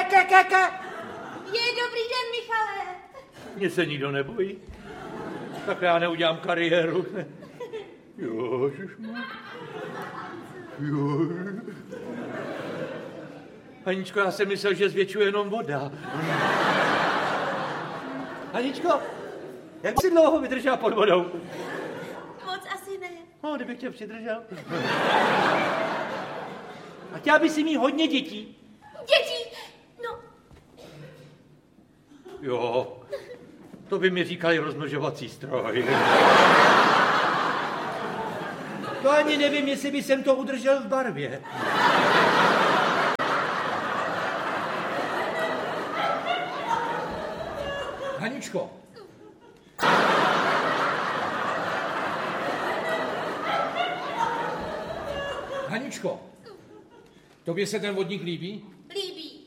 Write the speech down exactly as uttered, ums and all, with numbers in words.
ke, ke, ke. Je, dobrý den, Michale. Mně se nikdo nebojí. Tak já neudělám kariéru. Jo, jo. Haničko, já jsem myslel, že zvětšuje jenom voda. Haničko, jak jsi dlouho vydržela pod vodou? Moc asi ne. No, kdybych tě přidržel. A chtěla by si mít hodně dětí. Dětí? No. Jo, to by mi říkali rozmnožovací stroj. To ani nevím, jestli by jsem to udržel v barvě. Haničko. Haničko. Tobě se ten vodník líbí?